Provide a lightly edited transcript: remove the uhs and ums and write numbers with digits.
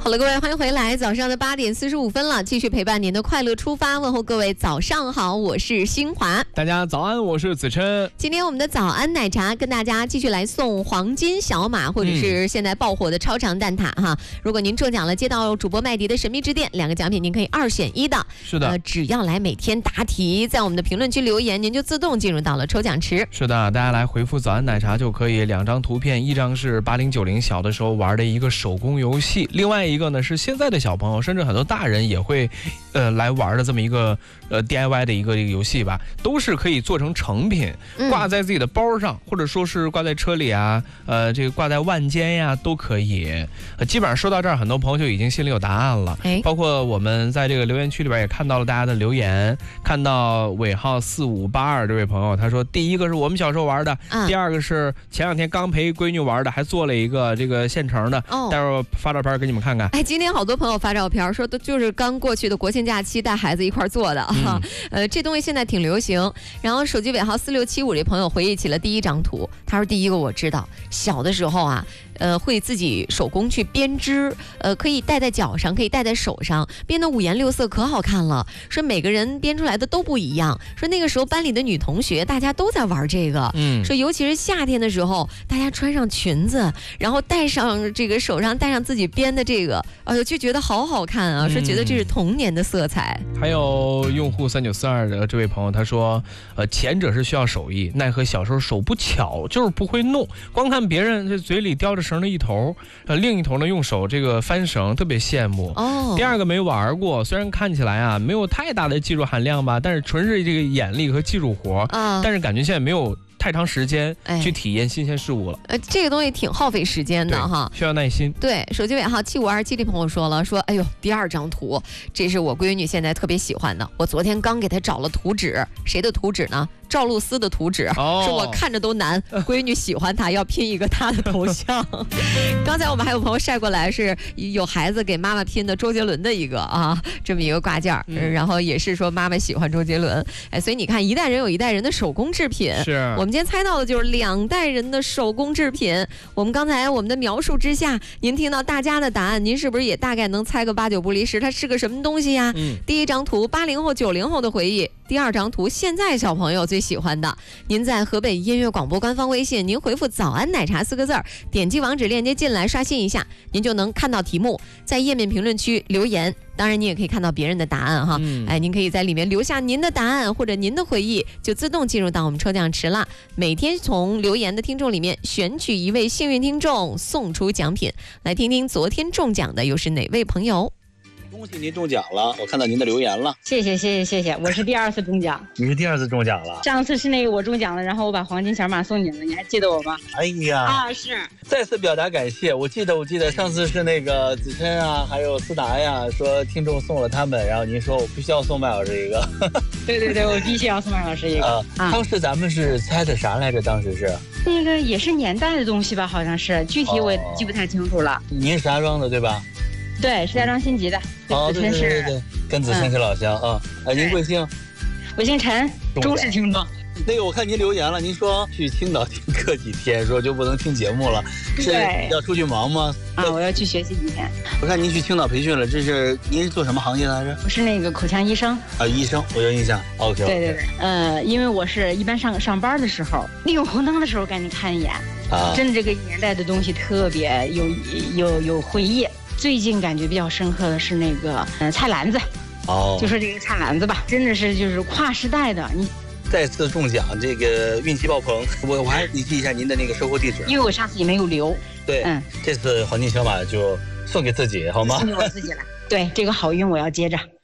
好了，各位，欢迎回来。早上的8点45分了，继续陪伴您的快乐出发。问候各位早上好，我是新华。 大家早安，我是子琛。 今天我们的早安奶茶跟大家继续来送黄金小马，或者是现在爆火的超长蛋挞哈。如果您中奖了，接到主播麦迪的神秘之店2个奖品，您可以2选1的。 是的， 只要来每天答题，在我们的评论区留言，您就自动进入到了抽奖池。 是的，大家来回复早安奶茶就可以，2张图片，一张是8090小的时候玩的一个手工游戏，另外一个呢是现在的小朋友，甚至很多大人也会来玩的这么一个DIY 的一个游戏吧，都是可以做成成品，挂在自己的包上，或者说是挂在车里啊，这个挂在腕间呀，都可以。基本上说到这儿，很多朋友就已经心里有答案了。包括我们在这个留言区里边也看到了大家的留言，看到尾号4582这位朋友，他说第一个是我们小时候玩的，第二个是前2天刚陪闺女玩的，还做了一个这个现成的，待会儿发照片给你们看看。 今天好多朋友发照片说，都就是刚过去的国庆假期带孩子一块做的这东西现在挺流行。然后手机尾号4675这朋友回忆起了第一张图，他说第一个我知道，小的时候啊。会自己手工去编织，可以戴在脚上，可以戴在手上，编得5颜6色，可好看了。说每个人编出来的都不一样。说那个时候班里的女同学，大家都在玩这个。说尤其是夏天的时候，大家穿上裙子，然后戴上这个手上戴上自己编的这个，就觉得好好看啊。说觉得这是童年的色彩。 还有用户3942的这位朋友，他说，前者是需要手艺，奈何小时候手不巧，就是不会弄，光看别人这嘴里叼着绳的一头，另一头呢用手这个翻绳，特别羡慕。第二个没玩过，虽然看起来啊没有太大的技术含量吧，但是纯是这个眼力和技术活，但是感觉现在没有太长时间去体验新鲜事物了。 这个东西挺耗费时间的哈， 需要耐心。 对，手机尾号7527的朋友说了，说哎呦，第2张图，这是我闺女现在特别喜欢的，我昨天刚给她找了图纸，谁的图纸呢？赵露思的图纸，说我看着都难，闺女喜欢她，要拼一个她的头像。刚才我们还有朋友晒过来，是有孩子给妈妈拼的周杰伦的一个这么一个挂件，然后也是说妈妈喜欢周杰伦，所以你看一代人有一代人的手工制品。 是我们今天猜到的就是2代人的手工制品。我们刚才我们的描述之下，您听到大家的答案，您是不是也大概能猜个8、9不离10？它是个什么东西呀？第一张图80后、90后的回忆，第2张图现在小朋友最喜欢的。您在河北音乐广播官方微信，您回复早安奶茶4个字，点击网址链接进来刷新一下，您就能看到题目，在页面评论区留言。当然你也可以看到别人的答案哈，您可以在里面留下您的答案或者您的回忆，就自动进入到我们抽奖池了。每天从留言的听众里面选取1位幸运听众，送出奖品。来听听昨天中奖的又是哪位朋友。 恭喜您中奖了，我看到您的留言了。 谢谢，我是第2次中奖。 你是第2次中奖了？ 上次是那个我中奖了，然后我把黄金小马送你了，你还记得我吗？ 哎呀， 是。 再次表达感谢。我记得上次是那个子琛啊，还有思达呀，说听众送了他们，然后您说我必须要送麦老师一个。 对，我必须要送麦老师一个。 当时咱们是猜的啥来着？当时是那个也是年代的东西吧，好像是，具体我也记不太清楚了。 您是石家庄的对吧？ 对，石家庄新集的。 对，跟子琛是老乡啊。您贵姓？ 我姓陈，忠实听众。 那个我看您留言了，您说去青岛听课几天，说就不能听节目了，是要出去忙吗？ 我要去学习几天。 我看您去青岛培训了，您是做什么行业来着？ 我是那个口腔医生。 医生，我有印象。OK。 对，因为我是一般上班的时候，利用红灯的时候赶紧看一眼。真的这个年代的东西特别有回忆。最近感觉比较深刻的是那个菜篮子。就说这个菜篮子吧，真的是就是跨时代的。你再次中奖，这个运气爆棚。我还得记一下您的那个收货地址， 因为我上次也没有留。 对，这次黄金小马就送给自己，好吗？ 送给我自己了。对，这个好运我要接着。